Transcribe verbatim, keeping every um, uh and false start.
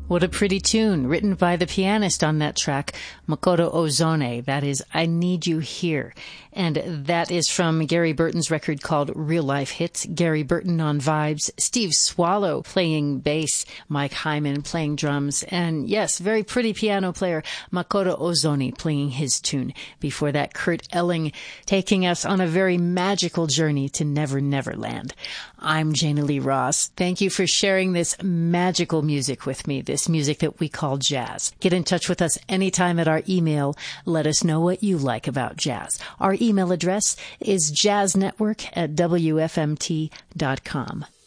What a pretty tune, written by the pianist on that track, Makoto Ozone. That is I Need You Here. And that is from Gary Burton's record called Real Life Hits. Gary Burton on vibes, Steve Swallow playing bass, Mike Hyman playing drums, and yes, very pretty piano player, Makoto Ozone playing his tune. Before that, Kurt Elling taking us on a very magical journey to Never Never Land. I'm Jana Lee Ross. Thank you for sharing this magical music with me, this music that we call jazz. Get in touch with us anytime at our email. Let us know what you like about jazz. Our email address is jazznetwork at w f m t dot com.